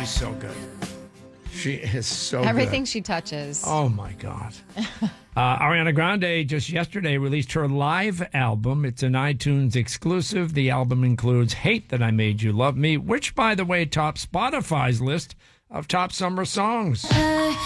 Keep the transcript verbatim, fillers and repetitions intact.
she's so good. She is so Everything good. she touches. Oh, my God. uh, Ariana Grande just yesterday released her live album. It's an iTunes exclusive. The album includes Hate That I Made You Love Me, which, by the way, tops Spotify's list of top summer songs. I